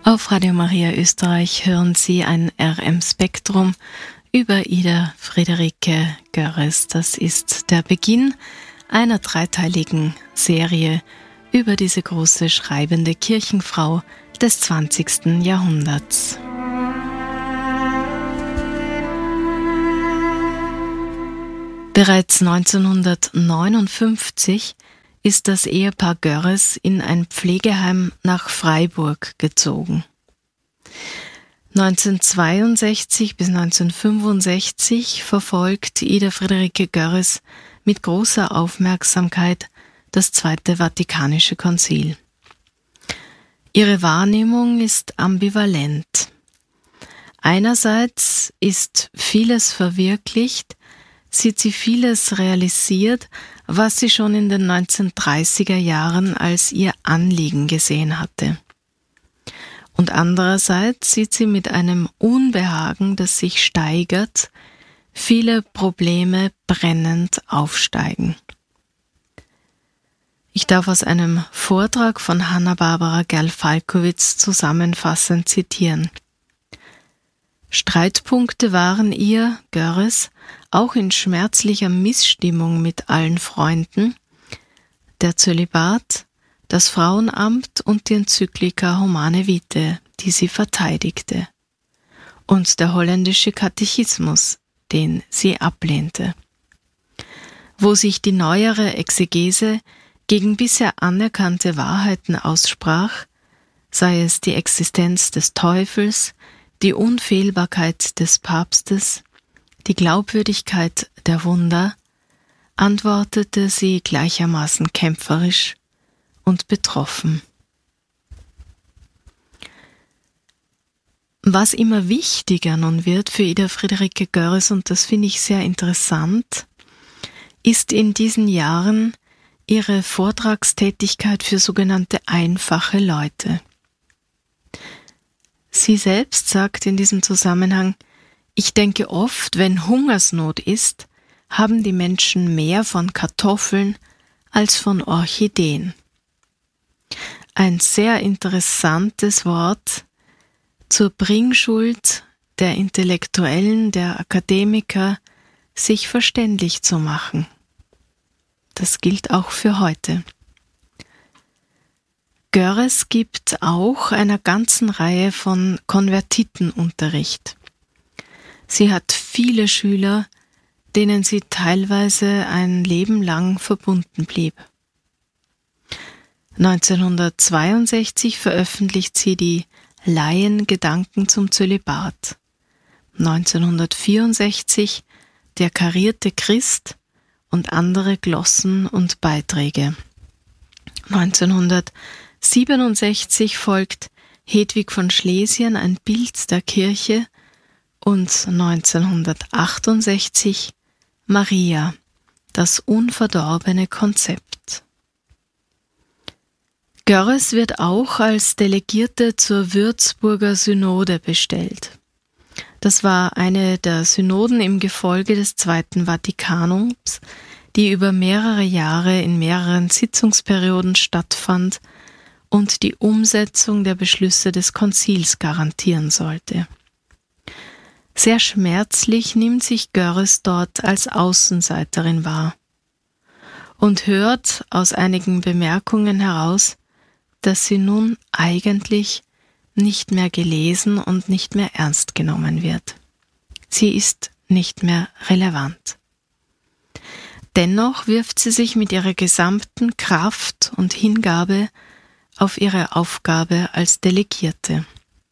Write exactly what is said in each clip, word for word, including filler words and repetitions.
Auf Radio Maria Österreich hören Sie ein R M Spektrum über Ida Friederike Görres. Das ist der Beginn einer dreiteiligen Serie über diese große schreibende Kirchenfrau des zwanzigsten Jahrhunderts. Bereits neunzehnhundertneunundfünfzig ist das Ehepaar Görres in ein Pflegeheim nach Freiburg gezogen. neunzehnhundertzweiundsechzig bis neunzehnhundertfünfundsechzig verfolgt Ida Friederike Görres mit großer Aufmerksamkeit das Zweite Vatikanische Konzil. Ihre Wahrnehmung ist ambivalent. Einerseits ist vieles verwirklicht, sieht sie vieles realisiert, was sie schon in den neunzehnhundertdreißiger Jahren als ihr Anliegen gesehen hatte. Und andererseits sieht sie mit einem Unbehagen, das sich steigert, viele Probleme brennend aufsteigen. Ich darf aus einem Vortrag von Hanna-Barbara Gerl-Falkowitz zusammenfassend zitieren. Streitpunkte waren ihr, Görres, auch in schmerzlicher Missstimmung mit allen Freunden, der Zölibat, das Frauenamt und die Enzyklika Humane Vitae, die sie verteidigte, und der holländische Katechismus, den sie ablehnte. Wo sich die neuere Exegese gegen bisher anerkannte Wahrheiten aussprach, sei es die Existenz des Teufels, die Unfehlbarkeit des Papstes, die Glaubwürdigkeit der Wunder, antwortete sie gleichermaßen kämpferisch und betroffen. Was immer wichtiger nun wird für Ida Friederike Görres, und das finde ich sehr interessant, ist in diesen Jahren ihre Vortragstätigkeit für sogenannte einfache Leute. Sie selbst sagt in diesem Zusammenhang: Ich denke oft, wenn Hungersnot ist, haben die Menschen mehr von Kartoffeln als von Orchideen. Ein sehr interessantes Wort zur Bringschuld der Intellektuellen, der Akademiker, sich verständlich zu machen. Das gilt auch für heute. Görres gibt auch einer ganzen Reihe von Konvertiten Unterricht. Sie hat viele Schüler, denen sie teilweise ein Leben lang verbunden blieb. neunzehnhundertzweiundsechzig veröffentlicht sie die Laiengedanken zum Zölibat. neunzehnhundertvierundsechzig Der karierte Christ und andere Glossen und Beiträge. neunzehnhundertsiebenundsechzig folgt Hedwig von Schlesien, ein Bild der Kirche, und neunzehnhundertachtundsechzig Maria, das unverdorbene Konzept. Görres wird auch als Delegierte zur Würzburger Synode bestellt. Das war eine der Synoden im Gefolge des Zweiten Vatikanums, die über mehrere Jahre in mehreren Sitzungsperioden stattfand und die Umsetzung der Beschlüsse des Konzils garantieren sollte. Sehr schmerzlich nimmt sich Görres dort als Außenseiterin wahr und hört aus einigen Bemerkungen heraus, dass sie nun eigentlich nicht mehr gelesen und nicht mehr ernst genommen wird. Sie ist nicht mehr relevant. Dennoch wirft sie sich mit ihrer gesamten Kraft und Hingabe auf ihre Aufgabe als Delegierte.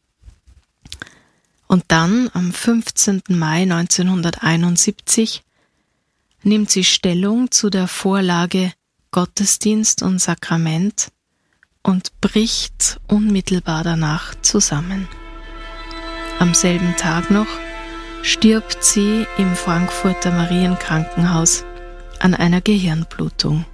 Und dann, am fünfzehnten Mai neunzehnhunderteinundsiebzig, nimmt sie Stellung zu der Vorlage Gottesdienst und Sakrament und bricht unmittelbar danach zusammen. Am selben Tag noch stirbt sie im Frankfurter Marienkrankenhaus an einer Gehirnblutung.